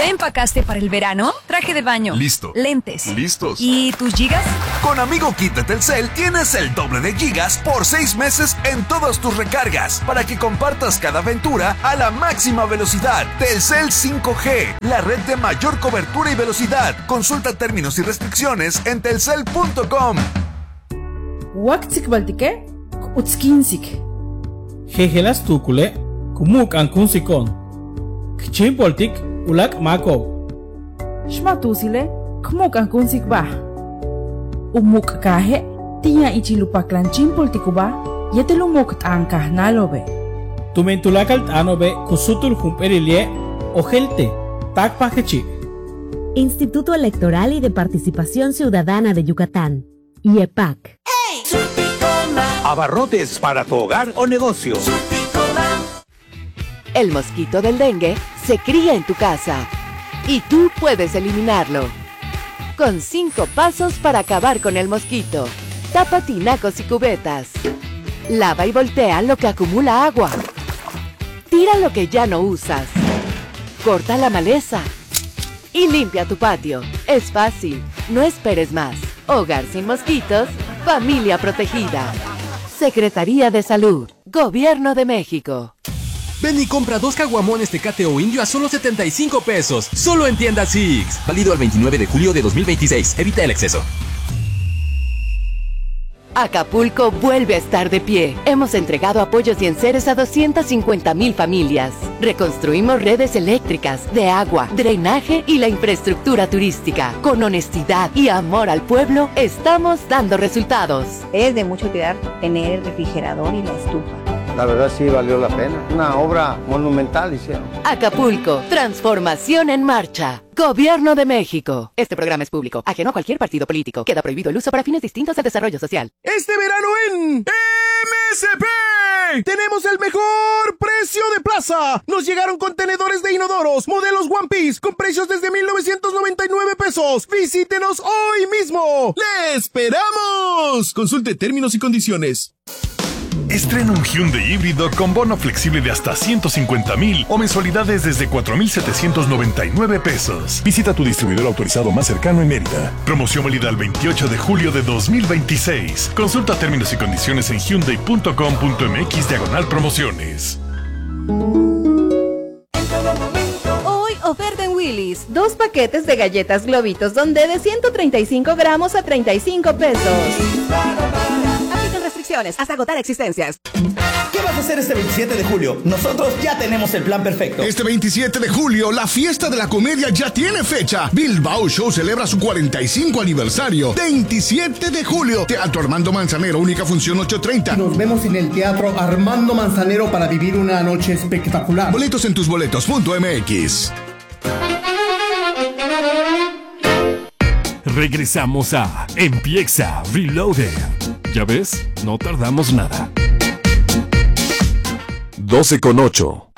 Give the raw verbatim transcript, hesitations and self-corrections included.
¿Ya empacaste para el verano? Traje de baño. Listo. Lentes. Listos. ¿Y tus gigas? Con Amigo Kit de Telcel tienes el doble de gigas por seis meses en todas tus recargas para que compartas cada aventura a la máxima velocidad. Telcel cinco G, la red de mayor cobertura y velocidad. Consulta términos y restricciones en telcel punto com. Waktsik baltike, utskinsik. Jejelas tukule, kumuk ankunsikon. Kchin poltik, ulak mako. Shmatusile, kmuk ankunsik bah. Umuk kahe, tiya ichilupak chimpoltiku bah, yetelumuk tankah nalobe. Tumentulakal tanobe, kusutul jumperilie, ojelte, takpajechi. Instituto Electoral y de Participación Ciudadana de Yucatán, I E P A C. Abarrotes para tu hogar o negocio. El mosquito del dengue se cría en tu casa y tú puedes eliminarlo. Con cinco pasos para acabar con el mosquito. Tapa tinacos y cubetas. Lava y voltea lo que acumula agua. Tira lo que ya no usas. Corta la maleza. Y limpia tu patio. Es fácil. No esperes más. Hogar sin mosquitos. Familia protegida. Secretaría de Salud. Gobierno de México. Ven y compra dos caguamones Tecate o Indio a solo setenta y cinco pesos. Solo en tienda Six. Válido el veintinueve de julio de dos mil veintiséis. Evita el exceso. Acapulco vuelve a estar de pie. Hemos entregado apoyos y enseres a doscientas cincuenta mil familias. Reconstruimos redes eléctricas, de agua, drenaje y la infraestructura turística. Con honestidad y amor al pueblo, estamos dando resultados. Es de mucha utilidad tener el refrigerador y la estufa. La verdad sí valió la pena. Una obra monumental hicieron. Acapulco, transformación en marcha. Gobierno de México. Este programa es público, ajeno a cualquier partido político. Queda prohibido el uso para fines distintos al desarrollo social. Este verano en M S P tenemos el mejor precio de plaza. Nos llegaron contenedores de inodoros, modelos One Piece, con precios desde mil novecientos noventa y nueve pesos. Visítenos hoy mismo. ¡Le esperamos! Consulte términos y condiciones. Estrena un Hyundai híbrido con bono flexible de hasta ciento cincuenta mil o mensualidades desde cuatro mil setecientos noventa y nueve pesos. Visita tu distribuidor autorizado más cercano en Mérida. Promoción válida el veintiocho de julio de dos mil veintiséis. Consulta términos y condiciones en hyundai punto com punto m x diagonal promociones. Hoy oferta en Willy's. Dos paquetes de galletas Globitos Donde de ciento treinta y cinco gramos a treinta y cinco pesos. Hasta agotar existencias. ¿Qué vas a hacer este veintisiete de julio? Nosotros ya tenemos el plan perfecto. Este veintisiete de julio, la fiesta de la comedia ya tiene fecha. Bilbao Show celebra su cuarenta y cinco aniversario. veintisiete de julio, Teatro Armando Manzanero, única función ocho treinta. Nos vemos en el Teatro Armando Manzanero para vivir una noche espectacular. Boletos en tusboletos punto m x. Regresamos a Empieza Reloaded. Ya ves, no tardamos nada. doce con ocho.